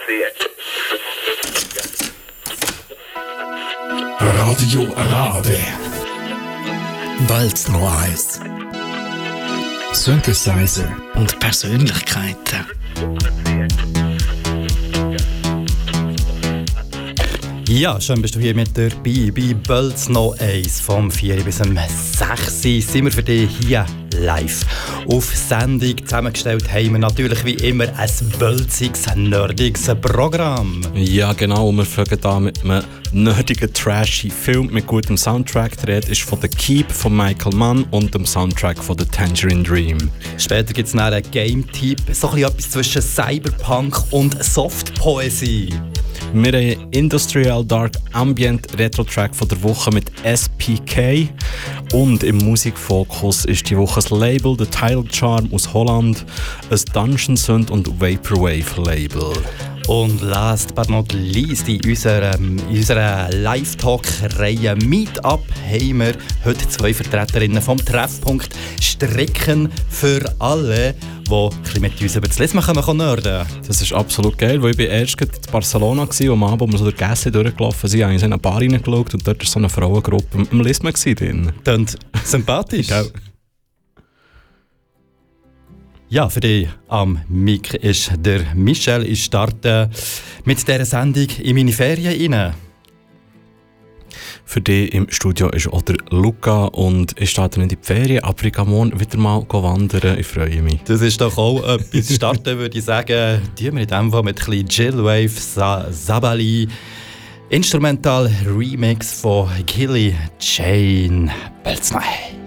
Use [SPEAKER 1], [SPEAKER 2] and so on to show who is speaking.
[SPEAKER 1] Radio Rade.
[SPEAKER 2] Bald noch eins.
[SPEAKER 1] Synthesizer
[SPEAKER 2] Und Persönlichkeiten.
[SPEAKER 3] Ja, schön bist du hier mit dabei bei Bölz noch 1 vom 4 bis 6 sind wir für dich hier live auf Sendung. Zusammengestellt haben wir natürlich wie immer ein bölziges, nerdiges Programm.
[SPEAKER 4] Ja, genau. Wir fangen da mit einem nerdigen, trashy Film mit gutem Soundtrack. Die Rede ist von «The Keep» von Michael Mann und dem Soundtrack von «The Tangerine Dream».
[SPEAKER 3] Später gibt es einen Game-Typ, so ein bisschen etwas zwischen Cyberpunk und Softpoesie.
[SPEAKER 4] Wir haben Industrial Dark Ambient Retro-Track von der Woche mit SPK. Und im Musikfokus ist die Woche das Label The Tidal Charm aus Holland, ein Dungeon Synth und Vaporwave Label.
[SPEAKER 3] Und last but not least, in unserer Live-Talk-Reihe Meetup haben wir heute 2 Vertreterinnen vom Treffpunkt Stricken für alle, die mit uns über das Lesma kommen nerden.
[SPEAKER 4] Das ist absolut geil, weil ich bin erst in Barcelona war, am Abend, wo wir so durch die Gäste durchgelaufen sind, habe ich in eine Bar reingeschaut und dort war so eine Frauengruppe am Lesma drin.
[SPEAKER 3] Klingt sympathisch.
[SPEAKER 4] Ja.
[SPEAKER 3] Ja, für dich am Mic ist der Michel. Ich starte mit dieser Sendung in meine Ferien rein.
[SPEAKER 4] Für dich im Studio ist auch der Luca und ich starte nicht in die Ferien, aber ich gehe morgen wieder mal wandern. Ich freue mich.
[SPEAKER 3] Das ist doch auch etwas. Starten würde ich sagen, die wir in dem Fall mit ein bisschen Chillwave, Sabali, Instrumental Remix von Gilly Jane Belznay.